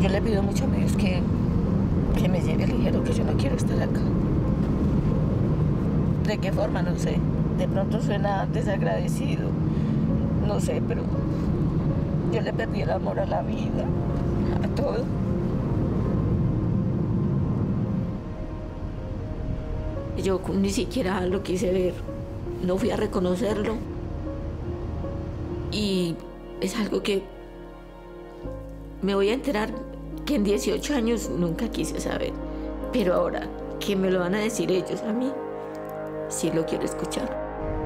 Yo le pido mucho a mi Dios que me lleve ligero, que yo no quiero estar acá. ¿De qué forma? No sé. De pronto suena desagradecido. No sé, pero yo le perdí el amor a la vida, a todo. Yo ni siquiera lo quise ver. No fui a reconocerlo. Y es algo que me voy a enterar que en 18 años nunca quise saber. Pero ahora que me lo van a decir ellos a mí, sí lo quiero escuchar.